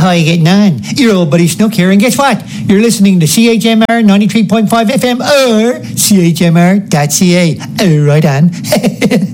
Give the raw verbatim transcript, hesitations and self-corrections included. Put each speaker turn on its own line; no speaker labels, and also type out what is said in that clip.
how are you getting on? Your old buddy Snook here, and guess what? You're listening to C H M R ninety-three point five F M or C H M R dot C A. Oh, right on.